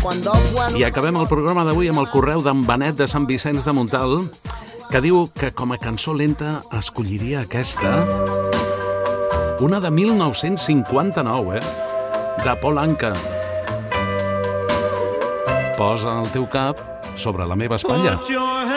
I acabem el programa d'avui amb el correu d'en Benet de Sant Vicenç de Montalt, que diu que com a cançó lenta escolliria aquesta, una de 1959, de Paul Anka. Posa el teu cap sobre la meva espatlla.